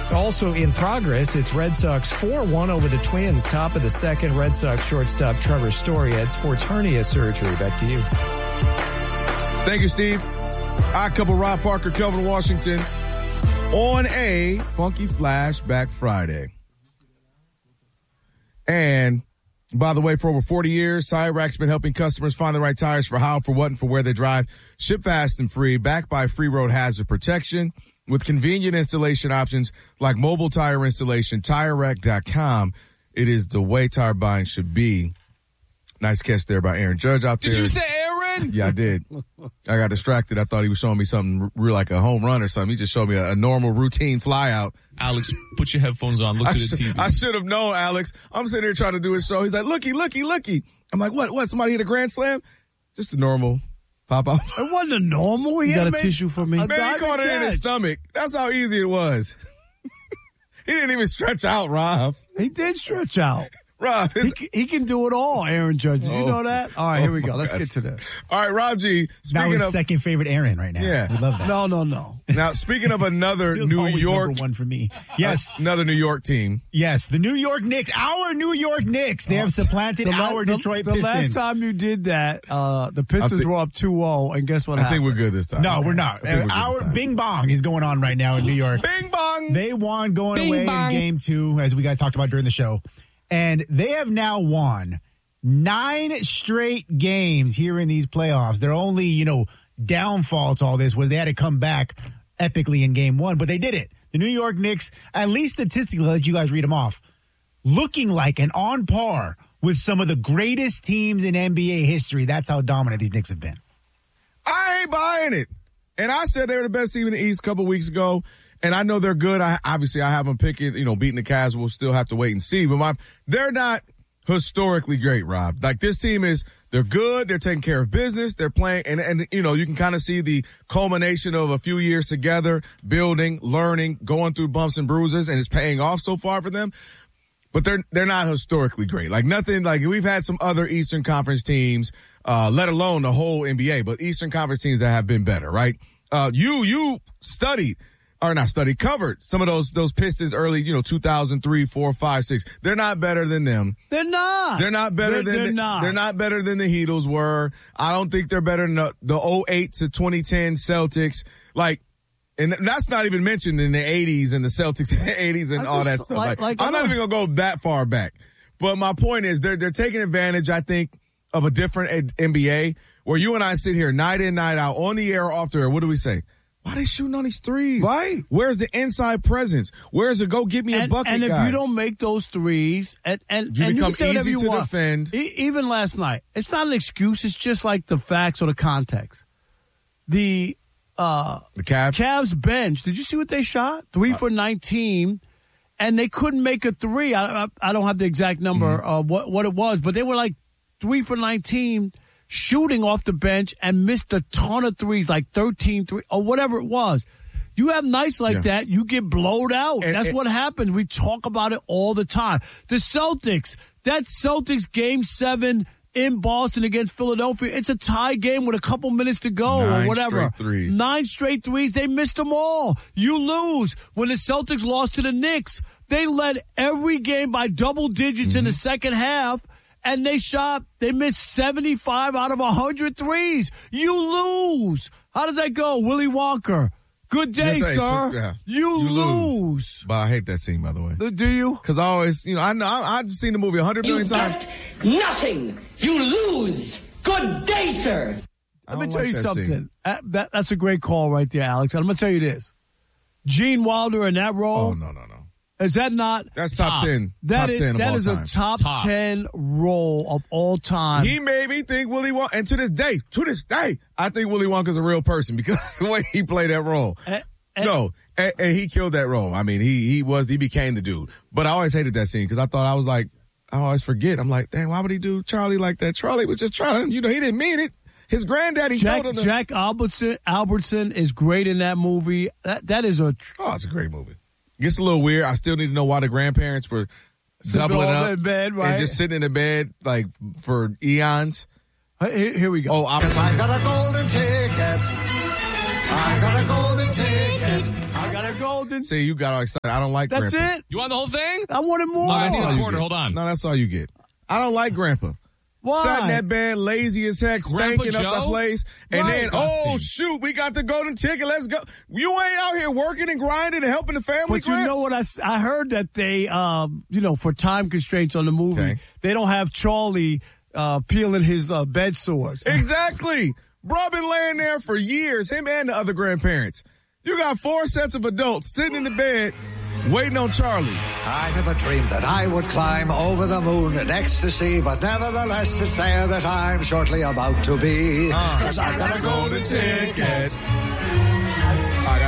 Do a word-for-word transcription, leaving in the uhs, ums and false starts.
Also in progress, it's Red Sox four one over the Twins. Top of the second, Red Sox shortstop Trevor Story had sports hernia surgery. Back to you. Thank you, Steve. I couple Rob Parker, Kelvin Washington on a Funky Flashback Friday. And by the way, for over forty years, Tire Rack's been helping customers find the right tires for how, for what, and for where they drive. Ship fast and free, backed by free road hazard protection with convenient installation options like mobile tire installation. Tire Rack dot com. It is the way tire buying should be. Nice catch there by Aaron Judge out there. Did you say Aaron? Yeah, I did. I got distracted. I thought he was showing me something real, like a home run or something. He just showed me a, a normal routine fly out. Alex, put your headphones on. Look I to the sh- T V. I should have known, Alex. I'm sitting here trying to do his show. He's like, looky, looky, looky. I'm like, what? What? Somebody hit a grand slam? Just a normal pop out. It wasn't a normal. He You got a made tissue for me? a Man, he caught it in his catch. stomach. That's how easy it was. He didn't even stretch out, Rob. He did stretch out. Rob, He, his- c- he can do it all, Aaron Judge. Did you Oh. know that? All right, Oh here we my go. Let's gosh. get to this. all right, Rob G. Now Speaking his of second favorite Aaron right now. Yeah. We love that. No, no, no. now, speaking of another Feels New always York, number one for me. Yes, another New York team. yes. The New York Knicks, our New York Knicks, they have supplanted The, la- our the- Detroit the Pistons. last time you did that, uh, the Pistons thi- were up two oh, and guess what I happened? think we're good this time. No, we're not. I think we're good Our this time. Bing Bong is going on right now in New York. Bing bong. They won going Bing away bong. in game two, as we guys talked about during the show. And they have now won nine straight games here in these playoffs. Their only, you know, downfall to all this was they had to come back epically in game one, but they did it. The New York Knicks, at least statistically, I'll let you guys read them off, looking like and on par with some of the greatest teams in N B A history. That's how dominant these Knicks have been. I ain't buying it. And I said they were the best team in the East a couple weeks ago. And I know they're good. I obviously I have them picking, you know, beating the Cavs. We'll still have to wait and see. But my, they're not historically great, Rob. Like this team is, they're good. They're taking care of business. They're playing, and and you know, you can kind of see the culmination of a few years together, building, learning, going through bumps and bruises, and it's paying off so far for them. But they're they're not historically great. Like nothing. Like we've had some other Eastern Conference teams, uh, let alone the whole N B A, but Eastern Conference teams that have been better, right? Uh, you you studied. Or not studied, covered some of those those Pistons early, you know, two thousand three, four, five, six. They're not better than them. They're not. They're not better They're- than they're the, not. They're not better than the Heatles were. I don't think they're better than the, the oh eight to twenty ten Celtics. Like, and that's not even mentioned in the eighties and the Celtics in the eighties and I all that just- stuff. like- Like, like, I I'm not don't- even gonna go that far back. But my point is, they're they're taking advantage, I think, of a different N B A where you and I sit here night in, night out, on the air, or off the air. What do we say? Why are they shooting on these threes? Right. Where's the inside presence? Where's the go get me a and, bucket and if guy? you don't make those threes, and and You and become can say whatever easy you to want. defend. E- even last night, it's not an excuse. It's just like the facts or the context. The uh, the Cavs. Cavs bench. Did you see what they shot? Three for nineteen, and they couldn't make a three. I I, I don't have the exact number Mm-hmm. of what what it was, but they were like three for nineteen. Shooting off the bench and missed a ton of threes, like thirteen three or whatever it was. You have nights like Yeah. that, you get blowed out. And- That's and- what happens. We talk about it all the time. The Celtics, that Celtics game seven in Boston against Philadelphia, it's a tie game with a couple minutes to go Nine or whatever. straight threes. Nine straight threes. They missed them all. You lose. When the Celtics lost to the Knicks, they led every game by double digits Mm-hmm. in the second half. And they shot, they missed seventy-five out of one hundred threes. You lose. How does that go, Willy Wonka? Good day, Yes, hey, sir. so- yeah. You, You lose. lose. But I hate that scene, by the way. Do you? Because I always, you know, I know I, I've seen the movie a hundred You million times. get nothing. You lose. Good day, sir. I Let me don't tell like you that something. scene. Uh, that, that's a great call right there, Alex. I'm going to tell you this. Gene Wilder in that role, Oh no, no, no. is that not? That's top, Top. ten. That top is, ten of that all is time. a top, Top. ten role of all time. He made me think Willy Wonka, and to this day, to this day, I think Willy Wonka's a real person because the way he played that role. And- and- no, and, and he killed that role. I mean, he he was he became the dude. But I always hated that scene because I thought I was like, I always forget. I'm like, dang, why would he do Charlie like that? Charlie was just trying to, you know, he didn't mean it. His granddaddy Jack, told him to. Jack Albertson, Albertson is great in that movie. That, that is a tr- Oh, it's a great movie. Gets a little weird. I still need to know why the grandparents were Sitting doubling all up in bed, right? and just sitting in the bed like for eons. Here, here we go. Oh, I, I got a golden ticket. I got a golden ticket. I got a Yeah, golden. See, you got all excited. I don't like That's Grandpa. it? You want the whole thing? I wanted more. Oh, I see all the you quarter. get. Hold on. No, that's all you get. I don't like Grandpa. Why? Sat in that bed, lazy as heck, Grandpa stinking up the Joe? place. And Right. then, Disgusting. oh, shoot, we got the golden ticket. Let's go. You ain't out here working and grinding and helping the family, But you Gramps? know what? I, s- I heard that they, um, you know, for time constraints on the movie, Okay. they don't have Charlie uh, peeling his uh, bed sores. Exactly. Bro been laying there for years, him and the other grandparents. You got four sets of adults sitting in the bed waiting on Charlie. I never dreamed that I would climb over the moon in ecstasy, but nevertheless it's there that I'm shortly about to be. Cause I got a golden ticket.